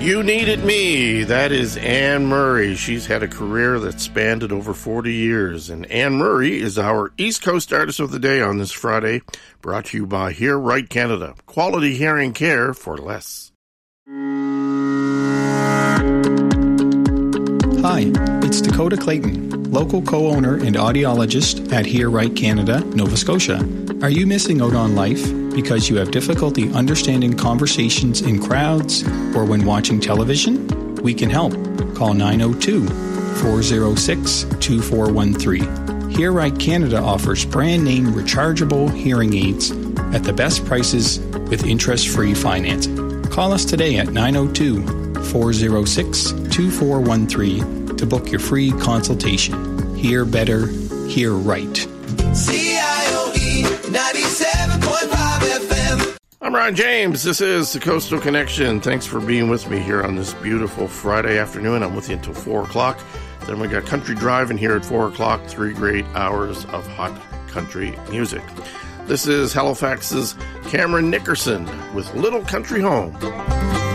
You Needed Me. That is Anne Murray. She's had a career that spanned over 40 years. And Anne Murray is our East Coast Artist of the Day on this Friday, brought to you by Hear Right Canada. Quality hearing care for less. Hi, it's Dakota Clayton, local co-owner and audiologist at Hear Right Canada, Nova Scotia. Are you missing out on life because you have difficulty understanding conversations in crowds or when watching television? We can help. Call 902-406-2413. Hear Right Canada offers brand-name rechargeable hearing aids at the best prices with interest-free financing. Call us today at 902-406-2413 to book your free consultation. Hear better, hear right. CIOE 97.5 FM. I'm Ron James. This is the Coastal Connection. Thanks for being with me here on this beautiful Friday afternoon. I'm with you until 4 o'clock. Then we got Country Driving here at 4 o'clock, 3 great hours of hot country music. This is Halifax's Cameron Nickerson with Little Country Home.